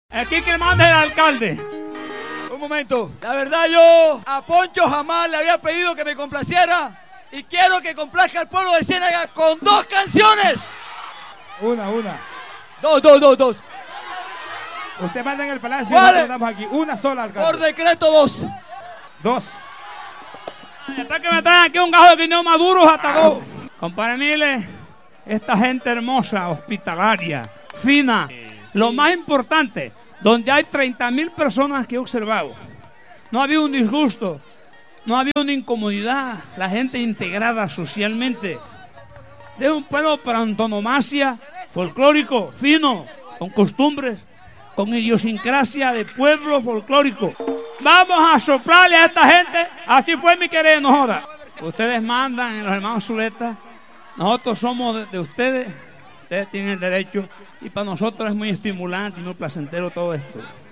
Aquí que manda el alcalde. Un momento, la verdad yo a Poncho jamás le había pedido que me complaciera y quiero que complazca al pueblo de Ciénaga con 2 canciones. Una. Dos. Usted manda en el palacio ¿Cuál? y mandamos aquí. Una sola, alcalde. Por decreto 2. 2. Hasta que me traen aquí un gajo de guineo maduros hasta 2. Compadre Miles, esta gente hermosa, hospitalaria, fina, lo más importante, donde hay 30.000 personas que he observado. No había un disgusto, no había una incomodidad, la gente integrada socialmente. De un pueblo por antonomasia, folclórico, fino, con costumbres, con idiosincrasia de pueblo folclórico. Vamos a soplarle a esta gente, así fue mi querer, no joda. Ustedes mandan en los hermanos Zuleta, nosotros somos de ustedes, ustedes tienen el derecho, y para nosotros es muy estimulante y muy placentero todo esto.